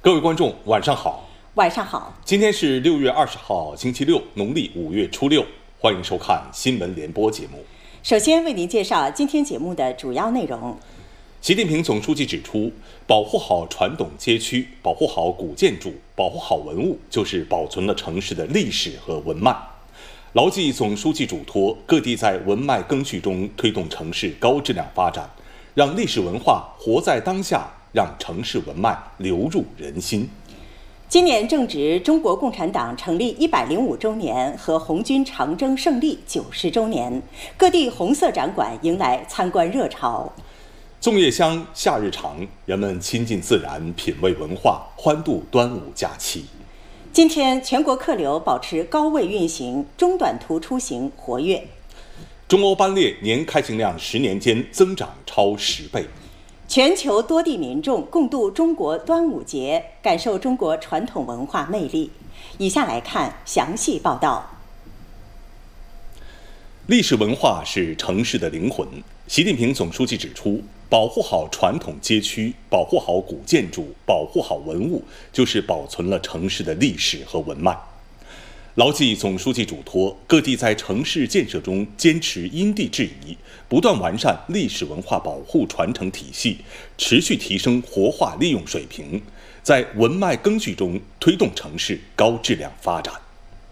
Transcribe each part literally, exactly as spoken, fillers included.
各位观众，晚上好。 晚上好。 今天是六月二十号，星期六，农历五月初六。欢迎收看新闻联播节目。 首先为您介绍今天节目的主要内容。 习近平总书记指出，保护好传统街区，保护好古建筑，保护好文物，就是保存了城市的历史和文脉。牢记总书记嘱托，各地在文脉赓续中推动城市高质量发展，让历史文化活在当下，让城市文脉流入人心。 今年正值中国共产党成立一百零五周年和红军长征胜利九十周年，各地红色展馆迎来参观热潮。 粽叶香，夏日长，人们亲近自然，品味文化，欢度端午假期。 今天全国客流保持高位运行，中短途出行活跃。 中欧班列年开行量十年间增长超十倍。 全球多地民众共度中国端午节，感受中国传统文化魅力。以下来看详细报道。 历史文化是城市的灵魂。习近平总书记指出，保护好传统街区，保护好古建筑，保护好文物，就是保存了城市的历史和文脉。牢记总书记嘱托，各地在城市建设中坚持因地制宜，不断完善历史文化保护传承体系，持续提升活化利用水平，在文脉赓续中推动城市高质量发展。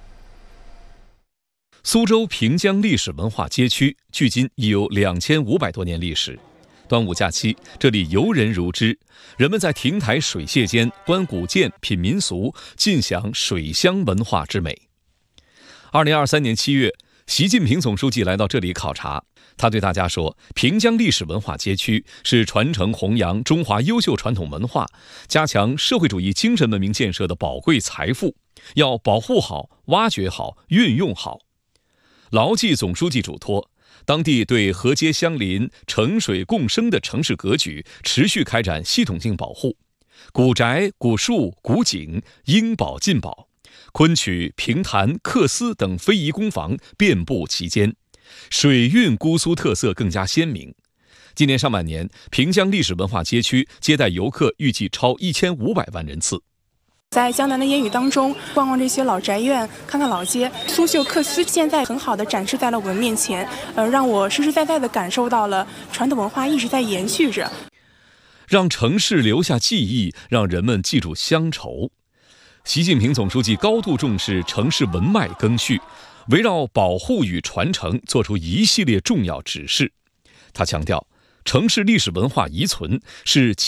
苏州平江历史文化街区距今已有两千五百多年历史。端午假期，这里游人如织，人们在亭台水榭间观古建、品民俗，尽享水乡文化之美。二零二三年七月，习近平总书记来到这里考察，他对大家说，平江历史文化街区是传承弘扬中华优秀传统文化，加强社会主义精神文明建设的宝贵财富，要保护好、挖掘好、运用好。牢记总书记嘱托，当地对河街相邻、城水共生的城市格局持续开展系统性保护，古宅、古树、古井应保尽保，昆曲、评弹、缂丝等非遗工坊遍布其间，水韵姑苏特色更加鲜明。今年上半年，平江历史文化街区接待游客预计超一千五百万人次。 在江南的烟雨当中，逛逛这些老宅院，看看老街，苏绣缂丝现在很好的展示在了我们面前，呃，让我实实在在的感受到了传统文化一直在延续着， 让城市留下记忆，让人们记住乡愁。习近平总书记高度重视城市文脉赓续，围绕保护与传承作出一系列重要指示。他强调，城市历史文化遗存是